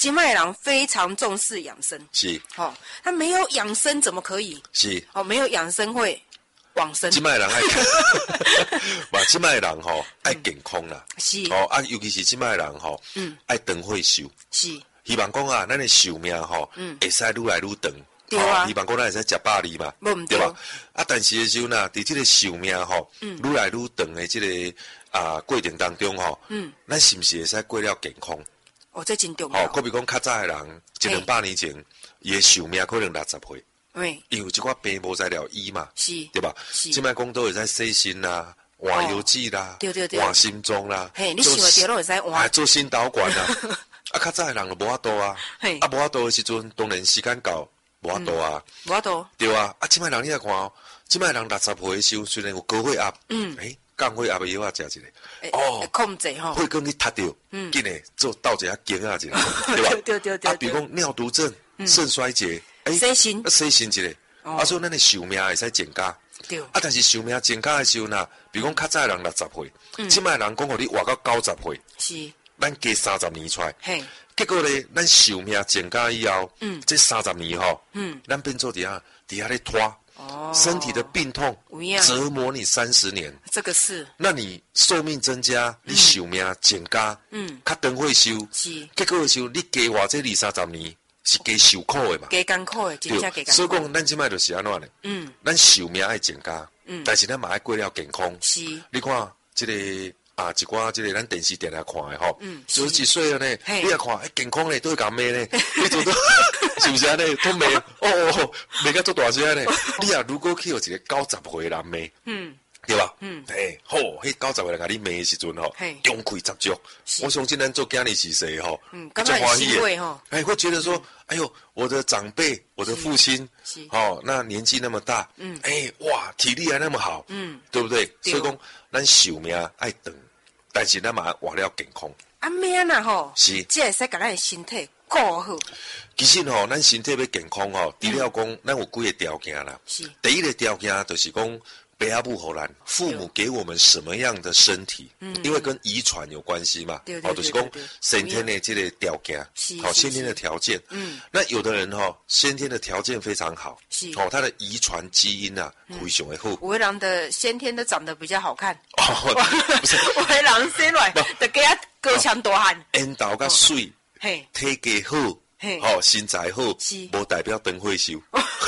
今麦人非常重视养生， 是， 他没有养生怎么可以？ 是， 没有养生会往生。 今麦人爱，嘛，今麦人爱健康啦， 是， 尤其是今麦人爱长岁寿， 是， 希望讲啊，咱的寿命会使愈来愈长。 对啊， 希望讲咱会使食100年嘛，对吧？但是的时候呢，伫这个寿命愈来愈长的这个过程当中咱是不是会使过了健康？ 这真重要。 可比讲较早的人100-200年前，伊的寿命可能60岁，因为这块病无在了医嘛， 是， 对吧？现在讲都会使洗心啦、换药剂啦、换心脏啦， 你想的对都会使换， 做心导管啦。较早的人就无法度啊，无法度的时阵，当然时间到。无法度啊， 无法度， 对啊，即摆人你来看即摆人60岁的时候，虽然有高血压，降血压的药啊食一个， 控制血管你塌掉，紧的做倒一下经啊一个，对吧？ 对， 比如讲尿毒症、肾衰竭， 洗心一个，所以咱的寿命会使增加， 对， 但是寿命增加的时候呢，比如讲较早的人60岁，即摆人讲互你活到90岁， 是， 咱加30年出来。结果咧，咱寿命增加以后，这30年咱变做底下咧拖，身体的病痛折磨你30年。 这个是。 那你寿命增加，你寿命增加，较长岁寿，结果的时候你加活这20-30年是加受苦的嘛？ 加艰苦的，真正加艰苦。 所以讲，咱即摆就是安怎呢？咱寿命爱增加，但是咱嘛爱过了健康。 是。 你看这个。一寡这个咱电视电来看的90几岁了呢，你也看，健康呢都会讲咩呢？你做到是不是安尼？都没没个做大些呢？你啊，如果去有一个90岁的人骂，对吧？好，迄90岁人甲你骂的时阵中气十足。我相信咱做囝儿是谁感觉很欣慰会觉得说，哎呦，我的长辈，我的父亲，那年纪那么大，哇，体力还那么好，对不对？所以讲，咱寿命爱长。但是咱嘛活了健康。 命啊是， 这会使甲咱的身体顾好。 其实咱身体要健康除了讲，咱有几个条件啦。 是。 第一个条件就是讲，爸阿母互咱父母给我们什么样的身体，因为跟遗传有关系嘛。就是讲先天的这个条件，先天的条件。那有的人先天的条件非常好，他的遗传基因非常的好。 有的人的先天都长得比较好看。 不是， 有的人生来就加高强大汉。 缘投较水，体格好，身材好，无代表长岁寿。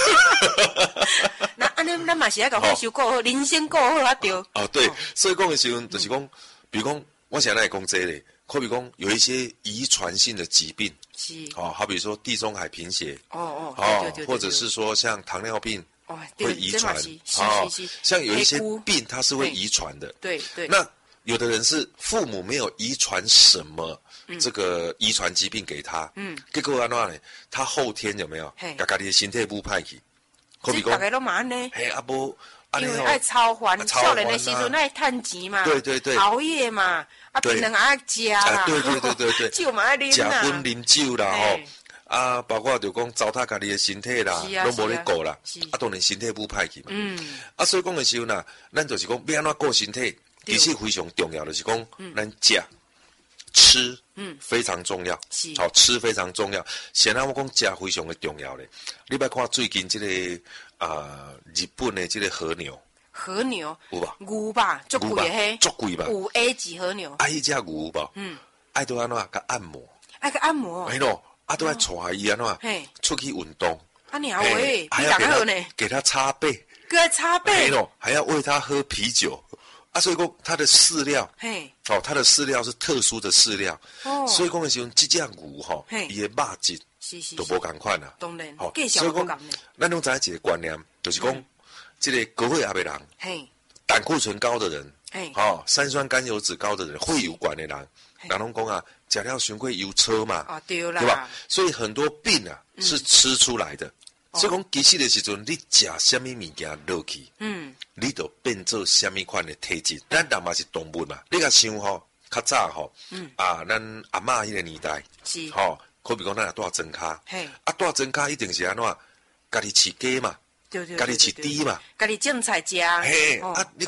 那安尼，咱嘛是要甲岁寿顾好，人生顾好啊对。 对，所以讲的时候，就是讲，比如讲，我现在来讲这个，可比讲有一些遗传性的疾病，好比说地中海贫血，或者是说像糖尿病。会遗传像有一些病它是会遗传的。 对。 那有的人是父母没有遗传什么这个遗传疾病给他，结果安怎呢？他后天有没有？家己的身体不歹去，可比讲， 大家都嘛安尼。因为爱操烦，少年的时阵爱趁钱嘛， 对， 熬夜嘛，槟榔爱食啦， 对， 酒嘛爱啉啦， 食薰啉酒啦包括就讲糟蹋家己的身体啦，拢无咧顾啦，当然身体不歹去嘛。所以讲的时候呢，咱就是讲要安怎顾身体，其实非常重要的是讲，咱吃非常重要，吃非常重要。显然我讲食非常的重要咧。你别看最近这个日本的这个和牛有吧？ 牛吧，足贵的嘿， 足贵吧 ？5A 级和牛。 迄只牛吧？爱都安怎甲按摩？ 爱甲按摩？ 嘿咯。都要带伊安怎出去运动， 你好喂，还要给他擦背， 给他擦背， 还要喂他喝啤酒所以讲他的饲料，他的饲料是特殊的饲料，所以讲的时候，这只牛伊的肉质都无同款啦， 当然， 所以讲，咱拢知一个观念，就是讲，这个高血压的人，胆固醇高的人，三酸甘油脂高的人，会有管的人，人拢讲食了伤过油车嘛， 对吧？所以很多病是吃出来的。所以讲，其实的时阵，你食什么物件落去，你就变做什么款的体质。咱人嘛是动物嘛，你甲想较早咱阿嬷迄个年代，可比讲咱也带针卡，带针卡一定是安怎？家己饲鸡嘛，家己饲猪嘛， 家己种菜食。 你看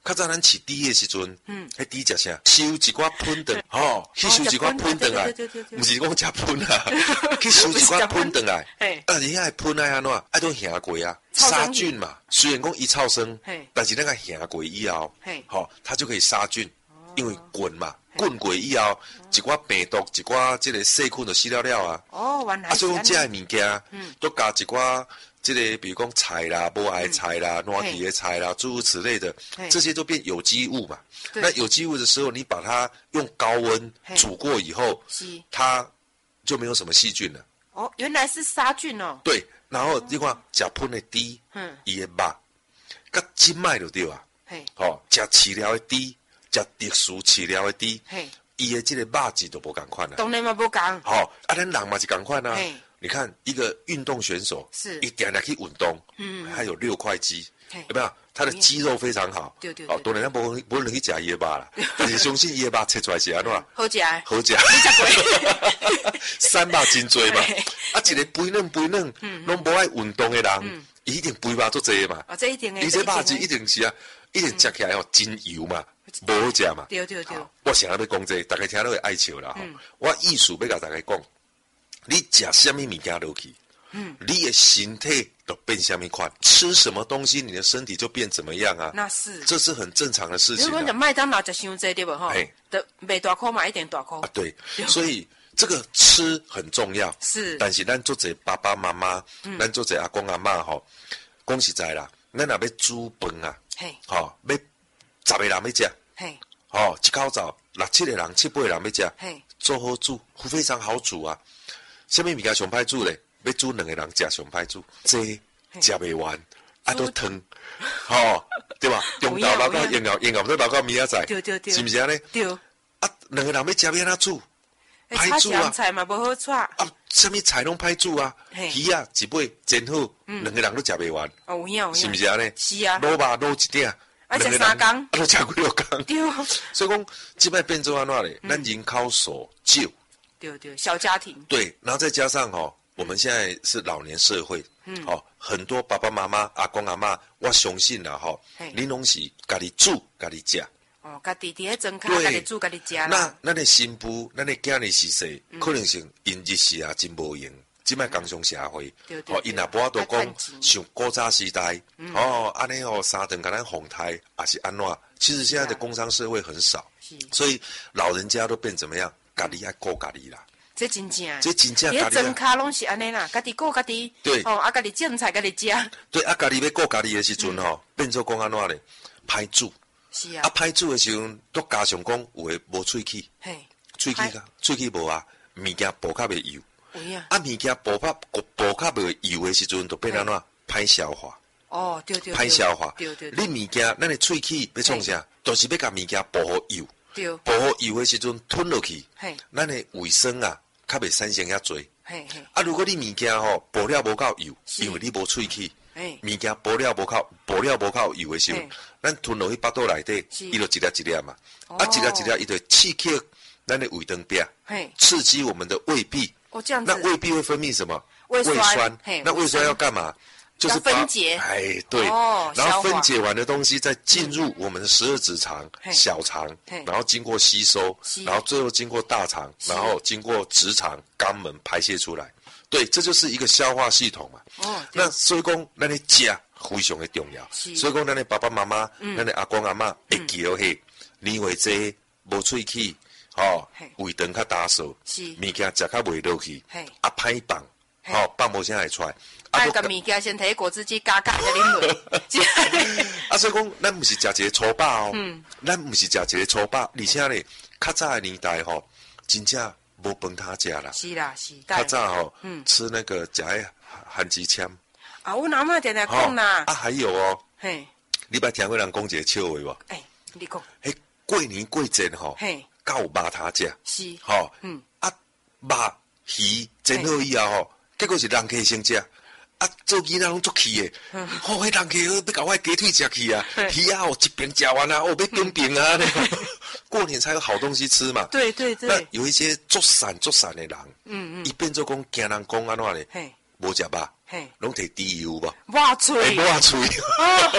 较早咱饲猪的时阵，迄猪食啥？收一寡喷顿，去收一寡喷顿来，不是讲食喷啊，去收一寡喷顿来。但是遐喷爱安怎？爱都行过啊，杀菌嘛。虽然讲伊臭生，但是那个行过以后，它就可以杀菌，因为滚嘛。滚过以后，一寡病毒、一寡这个细菌就死了了啊。 原来是所以讲这的物件，都加一寡这个，比如讲菜啦、无爱菜啦、烂皮的菜啦，诸如此类的，这些都变有机物嘛。那有机物的时候，你把它用高温煮过以后，它就没有什么细菌了。 原来是杀菌哦。 对，然后你看食喷的猪，伊的肉，甲筋脉就对啊。食饲料的猪。食特殊饲料的猪，伊的这个肉质都不同款啦。 当然嘛不同。 咱人嘛是同款啊。你看一个运动选手，一定要去运动，他有6块肌，有没有？他的肌肉非常好。 对。 当然咱不能去吃伊的肉啦，但是相信伊的肉切出来是安怎？ 好食。 好食。 你吃过？ 三肉真多嘛，一个肥嫩，拢无爱运动的人，伊一定肥肉足济嘛。 这一定的。 伊这肉质一定是啊，一定吃起来真油嘛。无好食嘛？ 对。 我想要讲这，大家听到会爱笑啦。我意思要甲大家讲，你食什么物件落去，你的身体都变什么款，吃什么东西，你的身体就变怎么样啊？ 那是， 这是很正常的事情。 如果你麦当劳食伤济对不哈？的没大块嘛，一点大块。 对，所以这个吃很重要。 是， 但是咱做者爸爸妈妈，咱做者阿公阿嬷吼，讲实在啦，咱若要煮饭啊，要10个人要食，一口罩6、7个人、7、8个人要食，做好煮，非常好煮啊。什么物件上歹煮咧？要煮2个人食上歹煮，这食袂完，都汤，对吧？中昼留到营养都留到明仔载， 对， 是不是安尼？ 对。 2个人要食要安怎煮？ 歹煮啊！菜嘛不好炒。 什么菜拢歹煮啊？鱼啊一尾煎好，2个人都食袂完， 有是不是安尼？ 是啊。 卤肉卤一鼎。 食3工， 都食几6工。 对。 所以讲，即摆变做安怎咧？咱人口数少。 对，小家庭。对， 然后再加上我们现在是老年社会，很多爸爸妈妈、阿公阿嬷，我相信啦，恁拢是家己煮、家己食。 家己伫咧装卡，家己煮、家己食啦。 那咱的新妇、咱的囝儿时势，可能性因日时啊真无用。即摆工商社会，因若无法度讲像古早时代，安尼3顿甲咱哄抬，还是安怎？其实现在的工商社会很少，所以老人家都变怎么样？家己爱顾家己啦。 这真正， 家己装卡拢是安尼啦，家己顾家己。 对。 家己种菜，家己食。 对，家己要顾家己的时阵变做讲安怎咧？歹煮。 是啊。 歹煮的时阵，都加上讲有诶无喙齿，喙齿无啊，物件补较袂油。物件补较袂油的时阵，就变安怎歹消化。 对。 歹消化。 对。 你物件，咱的喙齿要创啥？就是要甲物件补好油。 对。 补好油的时阵吞落去，咱的卫生啊，较袂产生遐多。如果你物件补了无够油，因为你无喙齿，物件补了无够油的时候，咱吞落去腹肚内底，伊就一粒一粒嘛。一粒一粒，伊就刺激咱的胃肠壁，刺激我们的胃壁。 这样子。 那胃壁会分泌什么？ 胃酸。 那胃酸要干嘛？就是分解。 对。然后分解完的东西再进入我们的12指肠、小肠，然后经过吸收，然后最后经过大肠，然后经过直肠、肛门排泄出来。对，这就是一个消化系统嘛。那所以讲，咱的食非常的重要。所以讲，咱的爸爸妈妈、咱的阿公阿嬷会记得年岁济无喙齿。胃肠较打扫，物件食较袂落去，歹放，放无啥会出来。 甲物件先摕果汁机加再啉落。 所以讲，咱毋是食一个粗饱咱毋是食一个粗饱，而且咧，较早的年代真正无饭通食啦。 是啦， 较早吃那个食迄番薯签。 我阿嬷定定讲啦。 还有你捌听过人讲一个笑话无？ 你讲。 过年过节有肉通食， 是， 肉鱼煎好以后结果是人客先食，做囡仔拢足气的，迄人客要甲我鸡腿食去啊，鱼啊一边食完啊，要中饼啊，过年才有好东西吃嘛。 对。 那有一些做散的人，伊变做讲惊人讲安怎咧，无食肉，拢摕猪油无， 抹嘴，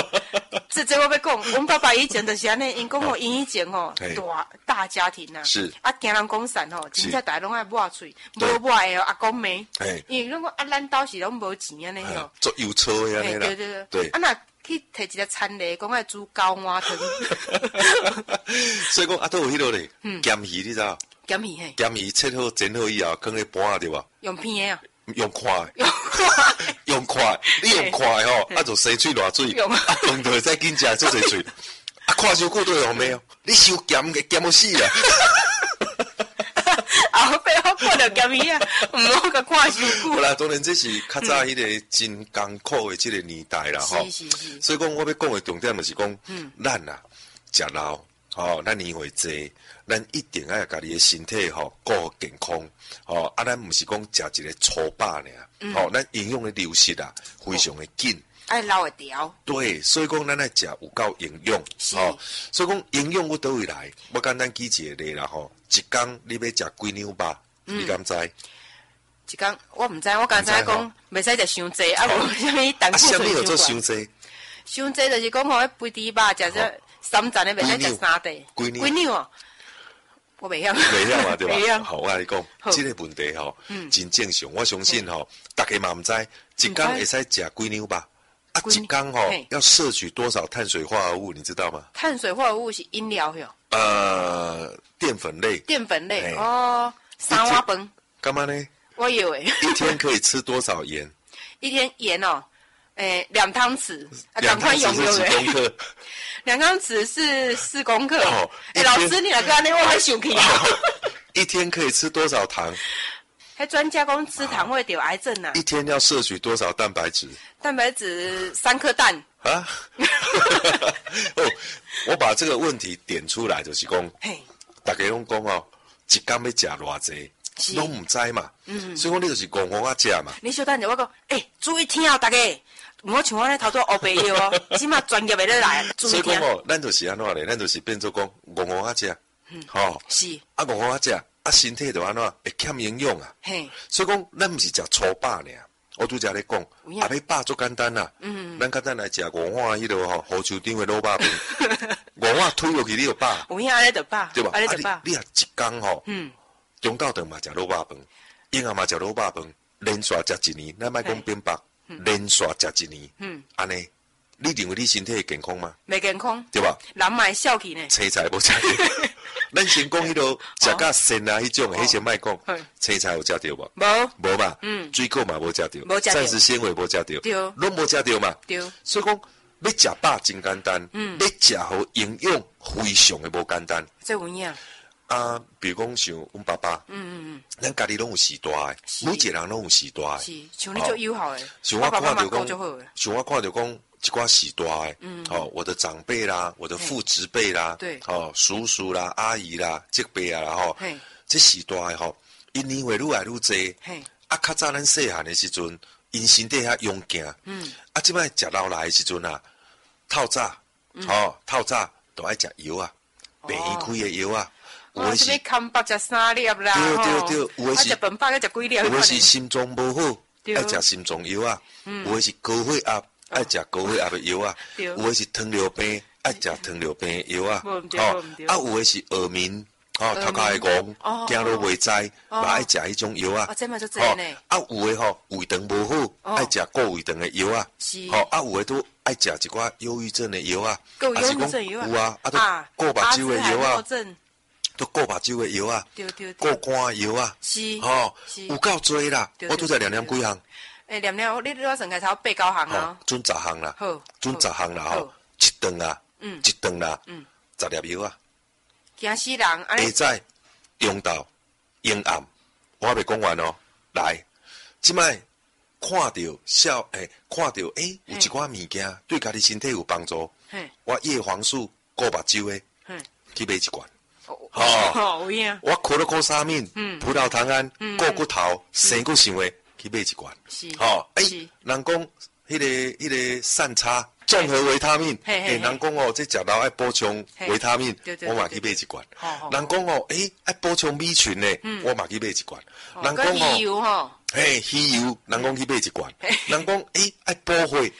这我要讲，我们爸爸以前就是安尼，因讲吼，因以前吼大家庭啊， 是啊，惊人讲散吼，真正大家拢爱抹嘴，无抹的哦，阿公妹，因为拢讲啊，咱兜是拢无钱安尼吼， 做油炒的安尼啦， 对，啊那去摕一个餐例，讲爱煮高碗汤， 所以讲啊，都有迄落咧，咸鱼你知道？ 咸鱼嘿， 咸鱼切好煎好以后，放咧盘啊对吧？ 用片的啊。 用看，用看，你用看吼，啊就生水热水，啊饭就会使紧食做侪水，啊看伤久都会用咩哦？你收咸嘅咸要死啊！ 后壁我看到咸鱼啊，唔好甲看伤久。 好啦，当然这是较早迄个真艰苦的这个年代啦，吼。 是。 所以讲，我要讲的重点就是讲，咱啊食老，吼，咱年岁济。咱一定要家己的身体吼顾好健康，吼啊！咱毋是讲食一个粗饱尔，吼，咱营养的流失啊，非常的紧， 爱捞会调。 对，所以讲咱爱食有够营养，吼，所以讲营养我倒位来，我简单举一个例啦，吼，一工你要食几两肉，你敢知？ 一工我毋知，我刚才讲袂使食伤济，啊无啥物胆固醇啥物叫做伤济？ 伤济就是讲吼，肥猪肉食这3层的袂使食3块，几两哦。我袂晓， 袂晓嘛对吧？好，我来讲，这个问题吼，真正常。我相信吼，大家嘛唔知，一工会使食几两肉？啊，一工吼要摄取多少碳水化合物，你知道吗？ 碳水化合物是饮料哟。 淀粉类。 淀粉类哦，3碗饭。 干嘛呢？ 我以为一天可以吃多少盐？ 一天盐哦，2汤匙。 2汤匙是几公克 ？2汤匙是4公克。老师，你来跟那我还生气啊！ 一天可以吃多少糖？ 还专家讲吃糖会得癌症啊！ 一天要摄取多少蛋白质？ 蛋白质3颗蛋啊！我把这个问题点出来，就是讲，大家拢讲哦，一天要食偌济，拢唔知嘛。所以讲你就是戆戆啊食嘛。 你小等者，我讲，注意听哦，大家。唔好像我咧头做黑白药哦，起码专业的咧来。 所以讲哦，咱就是安怎咧？咱就是变做讲戆戆啊食，吼。 是。 啊戆戆啊食，啊身体就安怎会欠营养啊。嘿。所以讲，咱毋是食粗饱尔。我拄则咧讲，啊要饱足简单啦。咱简单来食五碗迄落吼，湖州场的卤肉饭，五碗推落去你就饱。 有影安尼就饱， 对吧？ 安尼就饱。 你啊一工吼，中昼顿嘛食卤肉饭，夜晚嘛食卤肉饭，连续食1年，咱莫讲变饱。连续食1年，安尼，你认为你身体会健康吗？ 袂健康， 对吧？ 人嘛会笑气呢。 青菜无食到，咱先讲迄落食甲鲜啊，迄种迄先莫讲。青菜有食到无？无嘛。水果嘛无食到，膳食纤维无食到，拢无食到嘛。所以讲要食饱真简单，要食好营养非常的无简单。 这有影。 啊，比如讲像阮爸爸，咱家己拢有时代的，每一个人拢有时代的。 是，像你就友好诶， 像我看到讲，像我看到讲一寡时代的，我的长辈啦，我的父执辈啦， 对， 叔叔啦、阿姨啦、这辈啊啦，吼，这时代的吼，因年岁愈来愈济，啊，较早咱细汉的时阵，因身体较勇健，啊，即摆食老来的时阵啊，透早，透早都爱食药啊，病院开的药啊。 有是要看北食3粒啦， 对，有的是饭饱要食几粒， 有的是心脏无好，爱食心脏药啊，有的是高血压，爱食高血压的药啊，有的是糖尿病，爱食糖尿病的药啊，有的是耳鸣，头壳会戆，走路袂知，嘛爱食迄种药啊，有的胃肠无好，爱食过胃肠的药啊，有的都爱食一寡忧郁症的药啊， 还是讲有啊，都过目睭的药啊。都过目睭的药啊，过肝的药啊，有够多啦，我拄才念几项。 念，你我算起差8、9项啊。 准10项啦，准10项啦吼，一顿啦，10粒药啊。 惊死人！ 下早、中昼、昏暗，我还袂讲完哦。来，即摆看到看到有一寡物件对家己身体有帮助，我叶黄素过目睭的，去买一罐。我可乐可沙面，葡萄糖胺，过骨头，生骨纤维，去买一罐。人讲迄个善差综合维他命，人讲这食老爱补充维他命，我嘛去买一罐。人讲爱补充米群呢，我嘛去买一罐。人讲鱼油，人讲去买一罐。人讲爱补血，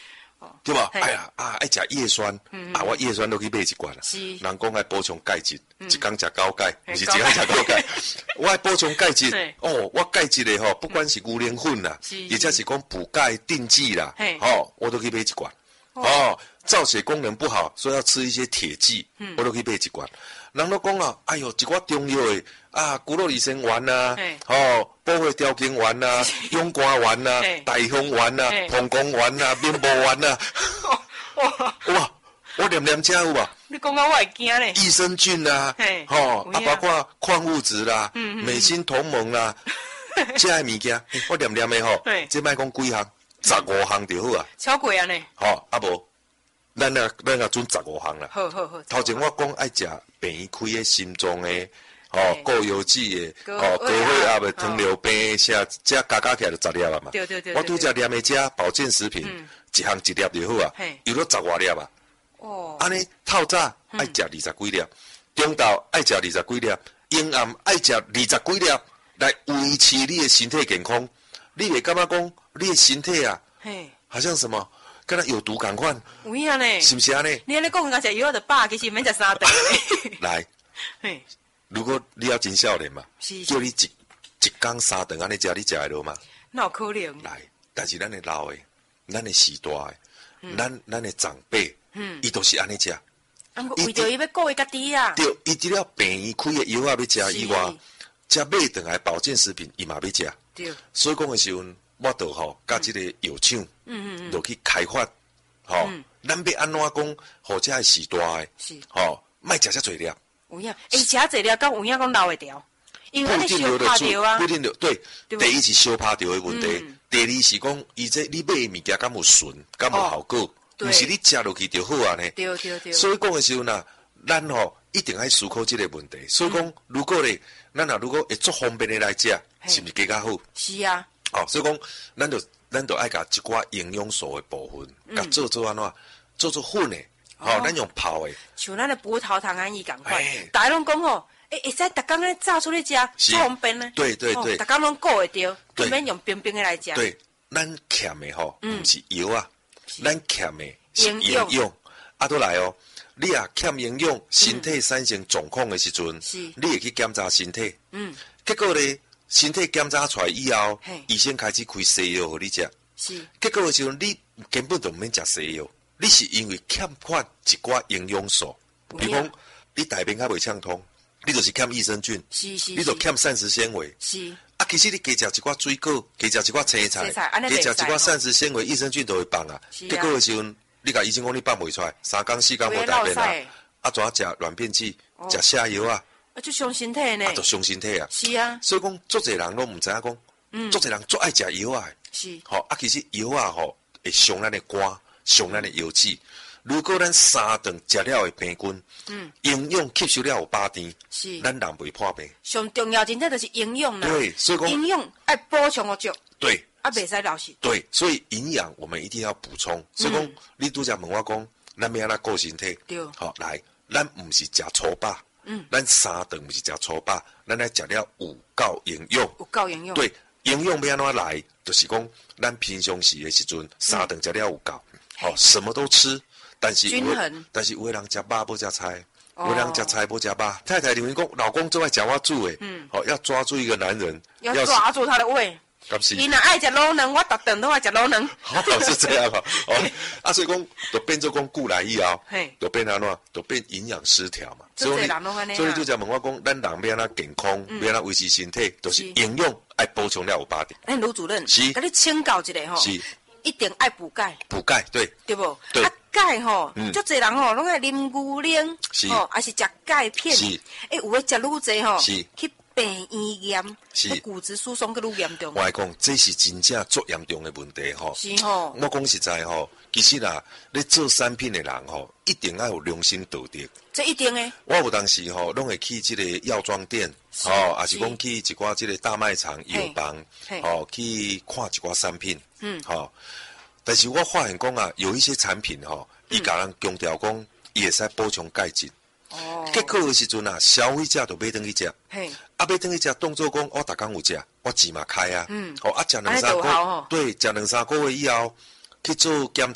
对吧？哎呀爱食叶酸，我叶酸都去买一罐啦。人讲爱补充钙质，一天食高钙，不是一天食高钙。我爱补充钙质，我钙质的不管是牛奶粉啦，或者是讲补钙定剂啦，我都去买一罐。造血功能不好，所以要吃一些铁剂，我都可以买一罐。人都讲啊，哎哟，一寡中药的骨肉里生丸啦，保血调经丸啦，勇肝丸啦，大香丸啦，膀胱丸啦，面部丸啦，哇，我念这有吧？ 你讲到我会惊咧。 益生菌啦，包括矿物质啦，美心同盟啦，这些物件，我念的这卖讲几项，15项就好啊。 超过啊呢。 无。咱啊准15项啦。 好。 头前我讲爱食病院开的心脏的，固有剂的，高血压的，糖尿病的，这加起来就10粒啊嘛。 对。 我拄则念的这保健食品，一项1粒就好啊，有了10外粒啊。安尼透早爱食20几粒，中昼爱食20几粒，昏暗爱食20几粒，来维持你的身体健康。你袂感觉讲你的身体啊，好像什么？跟他有毒感款， 有影呢， 是不是安尼？ 你安尼讲，食药就饱，其实免食3顿。 来，如果你要真少年嘛，叫你一天3顿安尼食，你食会落吗？ 哪有可能？ 来，但是咱的老的，咱的时大的，咱的长辈，伊都是安尼食。 为着伊要顾伊家己啊。 对，伊除了病院开的药要食以外，食买回来保健食品伊嘛要食。 对。 所以讲的时阵。我就甲这个药厂，就去开发，咱要安怎讲，或者是大的，莫食遮侪粒。 有影，食侪粒，敢有影讲留会掉？因为你烧拍掉啊。 不一定就对。第一是烧拍掉的问题，第二是讲，伊这你买的物件敢有纯，敢有效果，不是你食落去就好啊呢。 对。 所以讲的时候呢，咱一定要思考这个问题。所以讲，如果咧，咱如果会足方便的来食，是不是更加好？ 是啊。 所以讲，咱就爱甲一寡营养素的部分，甲做安怎，做粉的，咱用泡的， 像咱的葡萄糖安尼共款，大家拢讲会使逐工咧炸出来食，足方便呢。 对，逐工拢顾会着，免用冰冰的来食。 对，咱欠的不是药啊，咱欠的是营养。倒来你欠营养，身体产生状况的时阵，你会去检查身体，结果咧。身体检查出来以后，医生开始开西药给你食。结果的时候，你根本就唔免食西药，你是因为欠缺一寡营养素，比如讲你大便较袂畅通，你就是欠益生菌，你就欠膳食纤维。其实你加食一寡水果，加食一寡青菜，加食一寡膳食纤维，益生菌都会放啊。结果的时候，你甲医生讲你放袂出来，3天4天无大便啊，怎食软便剂，食瀉药啊？ 就伤身体呢， 就伤身体啊。 是啊， 所以讲，足侪人拢唔知影讲，足侪人足爱食药啊。 是， 其实药啊，会伤咱的肝，伤咱的腰子。如果咱3顿食了的平均，营养吸收了有8天，是，咱人袂破病。 上重要真正就是营养啦。 对，所以讲营养爱补充足。 对， 袂使老实。 对，所以营养我们一定要补充。所以讲，你拄则问我讲，咱要安怎顾身体？ 对， 来，咱唔是食粗饱。咱3顿不是食粗饱，咱来食了有够营养。有够营养。 对，营养要安怎来？就是讲，咱平常时的时阵，3顿食了有够，什么都吃，但是均衡。 但是有的人食肉不食菜，有的人食菜不食肉。太太认为讲，老公最爱讲我煮的，要抓住一个男人， 要抓住他的胃。伊若爱食卤卵，我逐顿都爱食卤卵。 是这样所以讲，就变做讲久来以后，就变安怎？就变营养失调嘛。所以就讲问我讲，咱人要安怎健康，要安怎维持身体，就是营养爱补充了有8点。 卢主任， 是， 甲你请教一下是，一定爱补钙。 补钙，对不？ 对。 钙足侪人拢爱啉牛奶，还是食钙片。 是。 有诶食愈侪是。 去病院验，是骨质疏松更愈严重。 我来讲，这是真正足严重的问题是我讲实在其实你做产品的人一定要有良心道德。 这一定的。 我有当时拢会去这个药妆店，也是讲去一寡这个大卖场、药房，去看一寡产品，但是我发现讲有一些产品伊甲人强调讲，伊会使补充钙质。结果的时阵消费者就买回去食，买回去食，当作讲我逐工有食，我钱嘛开啊，食2-3个，对，食2-3个月以后去做检查，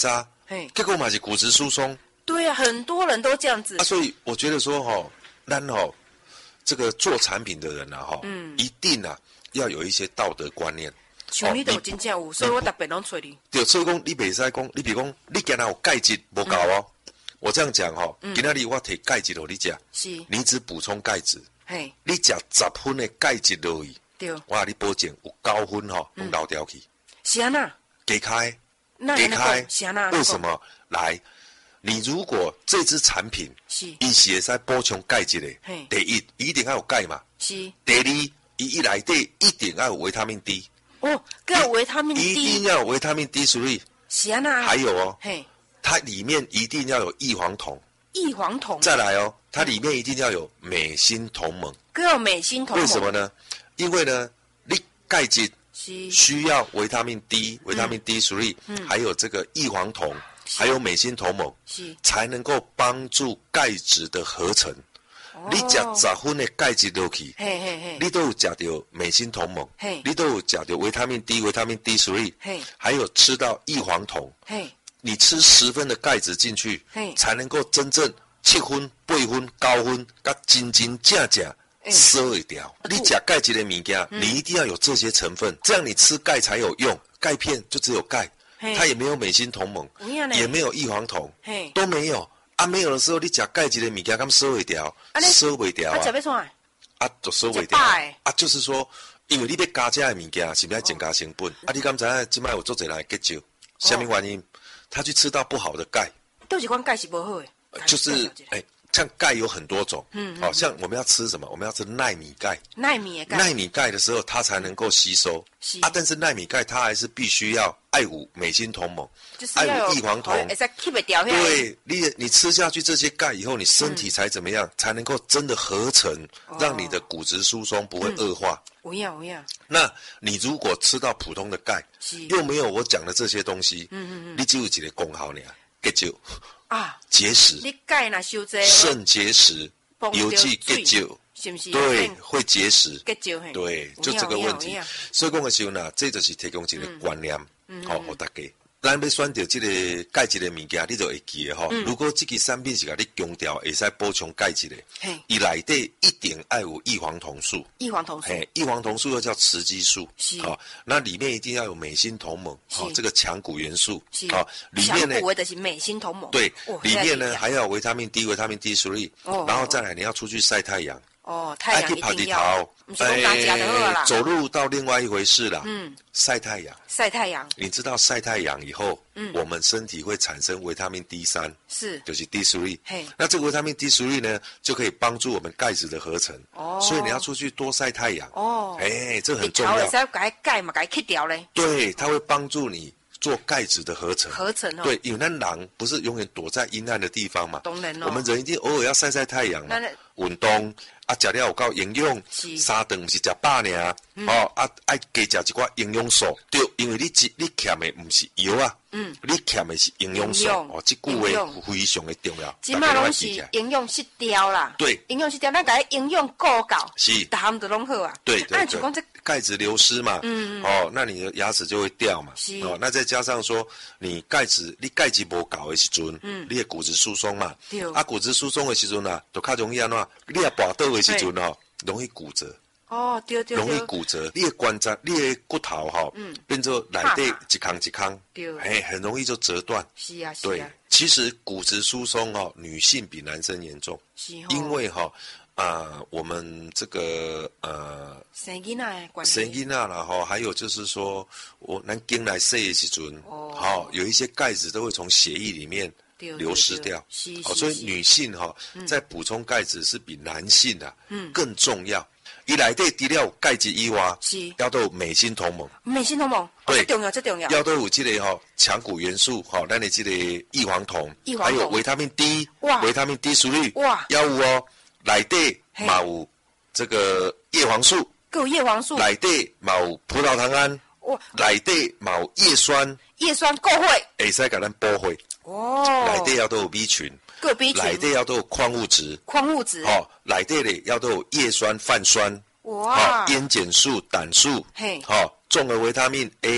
结果嘛是骨质疏松。 对啊，很多人都这样子。 所以我觉得说咱这个做产品的人啊一定啊要有一些道德观念。 像你都真正有，所以我特别拢找你。 对，所以讲你袂使讲，你比如讲你今仔有钙质无够哦。我这样讲今仔日我摕钙质落你食，是，你只补充钙质，你食10分的钙质落去，对，我你保证有9分拢流掉去。 是安那？ 给开， 给开，是安那？ 为什么？来，你如果这支产品是，伊是会使补充钙质的，第一一定要有钙嘛，是。第二，伊内底一定要有维他命 D。 要有维他命 D， 一定要有维他命 D3。是啊那。还有它里面一定要有异黄酮。 异黄酮。 再来它里面一定要有美心同盟。 要有美心同盟。 为什么呢？因为呢，你钙质需要维他命 D、维他命 D3，还有这个异黄酮，还有美心同盟，才能够帮助钙质的合成。你食10分的钙质落去，你都有食到美心同盟，你都有食到维他命 D、维他命 D3，还有吃到异黄酮。你吃10分的钙质进去，才能够真正7分、8分、9分，甲真正摄会掉。你食钙质的物件，你一定要有这些成分，这样你吃钙才有用。钙片就只有钙，它也没有美心同盟，也没有异黄酮，都没有。没有的时候，你吃钙质的物件，敢摄袂掉，摄袂掉啊！食要创就摄袂掉就是说，因为你要加这的物件，是不是要增加成本？你敢知影即摆有做侪人结石？什么原因？他去吃到不好的钙。 倒是讲钙是不好的。 就是像钙有很多种，像我们要吃什么？我们要吃奈米钙。 奈米钙。 奈米钙的时候，它才能够吸收。但是奈米钙它还是必须要爱有美心同盟，爱有异黄酮。对，你吃下去这些钙以后，你身体才怎么样？才能够真的合成，让你的骨质疏松不会恶化。 有影。 那你如果吃到普通的钙，又没有我讲的这些东西，你只有一个功效呢，结石。结石， 你钙若收济， 肾结石，尤其结石，是不是？对，会结石，对，就这个问题。所以讲的时候呢，这就是提供一个观念，给大家。咱要选择这个钙质的物件，你就会记的如果这个产品是甲你强调会使补充钙质的，伊内底一定要有异黄酮素。异黄酮素又叫雌激素，那里面一定要有美心同盟，这个强骨元素，里面呢， 强骨的是美心同盟， 对，里面呢还要有维他命 D、维他命 D3，然后再来你要出去晒太阳。 太阳一定要， 走路到另外一回事了。晒太阳，你知道晒太阳以后，我们身体会产生维他命 D3，就是 D3。那这个维他命 D3呢，就可以帮助我们钙质的合成。所以你要出去多晒太阳。这很重要。 你头会钙嘛，给它去掉嘞。 对，它会帮助你做钙质的合成。对，因为咱人不是永远躲在阴暗的地方嘛。 当然我们人一定偶尔要晒晒太阳嘛，运动。食了有够营养，3顿不是食饱尔，爱加食一寡营养素，对，因为你欠的不是油啊，你欠的是营养素，这句话非常的重要。 即马拢是营养失调啦， 对， 营养失调，咱甲营养顾够， 是， 大项都拢好啊。 对，钙质流失嘛，那你的牙齿就会掉嘛，那再加上说你钙质不够的时阵，你的骨质疏松嘛，骨质疏松的时阵啊，就较容易安怎，你也跋倒的时阵容易骨折。 对， 容易骨折，你的关节、你的骨头变作内底一坑一坑，很容易就折断。 是啊， 对，其实骨质疏松女性比男生严重，因为我们这个生囡仔的关系， 生囡仔啦还有就是说咱经来生的时阵，有一些钙质都会从血液里面流失掉，所以女性在补充钙质是比男性更重要。伊内底除了钙质以外，要都有美心同盟。 美心同盟， 对， 重要，最重要。 要都有这个强骨元素，咱的这个异黄酮，还有维他命 D、维他命 D3，要有内底嘛有这个叶黄素， 有叶黄素， 内底嘛有葡萄糖胺，内底嘛有叶酸够会， 会使甲咱保护。内底要都有 B 群。内底要都有矿物质，内底咧要都有叶酸、泛酸，烟碱素、胆素，重的维他命 A、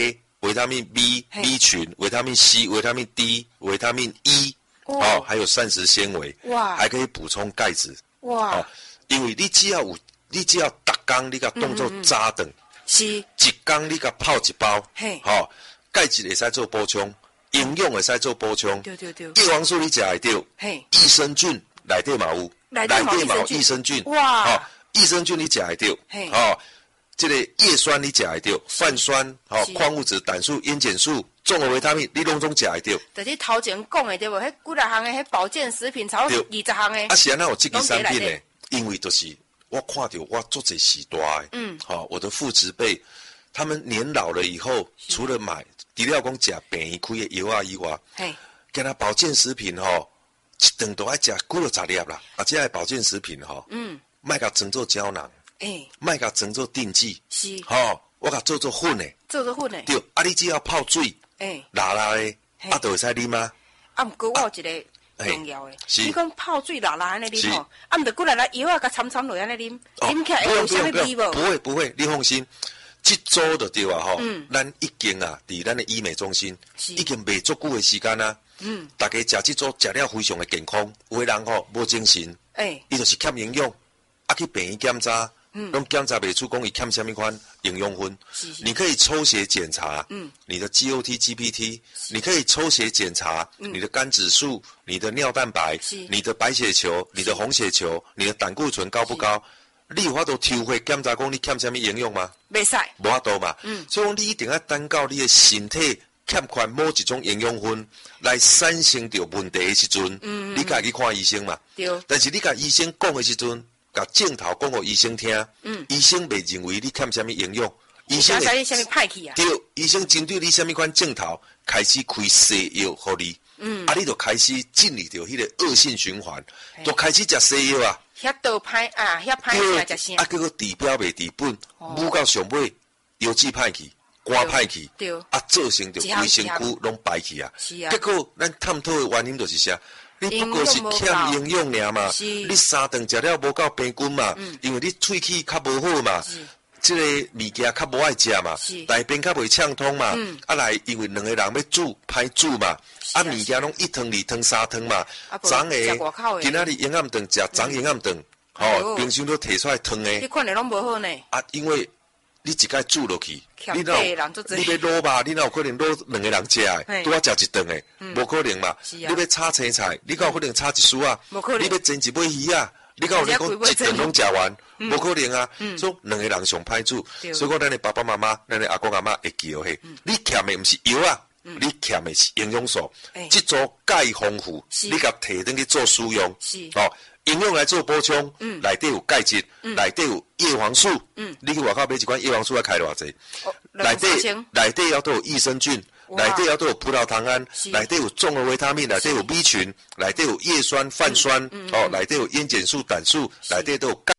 维他命 B、B 群、维他命 C、维他命 D、维他命 E， 还有膳食纤维，哇，还可以补充钙质，哇，因为你只要每天你甲当作早顿，是，一天你甲泡一包，嘿，钙质会使做补充，营养会使做补充，对，叶黄素你食会到，嘿，益生菌内底嘛有，内底嘛有益生菌，哇，益生菌你食会到，嘿，这个叶酸你食会到，泛酸，矿物质、胆素、烟碱素、综合维他命，你拢总食会到。 就是头前讲的对无？迄几啊项的迄保健食品，超20项的。 啊是安那有这个产品呢？因为就是我看到我做这时代的，我的父执辈，他们年老了以后，除了买除了讲食便宜开的药啊以外，跟他保健食品一顿都爱食几落10粒啦。啊，这保健食品莫甲装做胶囊。莫甲装做定剂，是，我甲做粉的，对，啊，你只要泡水，辣辣的，就会使啉啊。 啊，毋过我有一个重要的，你讲泡水辣辣安尼啉吼，啊，毋着过来药啊，甲掺落安尼啉，啉起来会有啥物味无？ 不会，你放心，这组就对啊咱已经伫咱的医美中心，已经卖足久的时间啊。大家食这组食了非常的健康，有的人无精神，伊就是欠营养，去病院检查。拢检查不出讲伊欠什么款营养分，你可以抽血检查，你的 GOT、GPT， 你可以抽血检查你的肝指数、你的尿蛋白、你的白血球、你的红血球、你的胆固醇高不高？你有法度抽血检查讲你欠什么营养吗？ 袂使， 无法度嘛。所以讲你一定要等到你的身体欠缺某一种营养分来产生着问题的时阵，你家去看医生嘛。对。但是你甲医生讲的时阵，甲镜头讲给医生听，医生袂认为你欠什么营养，医生会什么歹去啊？ 对，医生针对你什么款镜头开始开西药给你，你就开始进入到迄个恶性循环，就开始食西药啊。 遐倒歹啊，遐歹食啥？ 结果治标袂治本，愈到上尾药剂歹去，肝歹去，造成着规身躯拢歹去啊。结果咱探讨的原因就是啥？你不过是欠营养尔嘛，你3顿食了无够平均嘛，因为你喙齿较无好嘛，这个物件较无爱食嘛，内边较袂畅通嘛，来因为两个人要煮歹煮嘛，物件拢1汤2汤3汤嘛，昨个今仔日营养顿食昨营养顿，冰箱都摕出来汤的， 你看着拢无好呢。 因为你一摆煮落去，你要卤吧，你哪有可能卤2个人食的？拄啊食一顿的，无可能嘛。你要炒青菜，你敢有可能炒一丝啊？你要煎一尾鱼啊？你敢有可能讲一顿拢食完？无可能啊。所以2个人上歹煮，所以讲咱的爸爸妈妈、咱的阿公阿嬷会记嘿。你欠的毋是药啊，你欠的是营养素。这组钙丰富，你甲摕转去做使用，营养来做补充，内底有钙质，内底有叶黄素，你去外口买一罐叶黄素要开偌济？内底要都有益生菌，内底要都有葡萄糖胺，内底有综合维他命，内底有 B 群，内底有叶酸、泛酸，内底有烟碱素、胆素，内底都有钙。